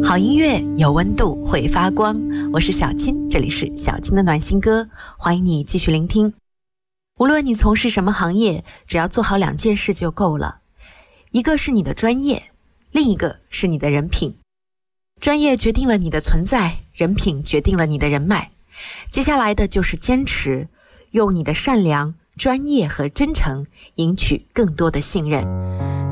好音乐有温度，会发光。我是小青，这里是小青的暖心歌，欢迎你继续聆听。无论你从事什么行业，只要做好2件事就够了。一个是你的专业，另一个是你的人品。专业决定了你的存在，人品决定了你的人脉。接下来的就是坚持，用你的善良、专业和真诚赢取更多的信任。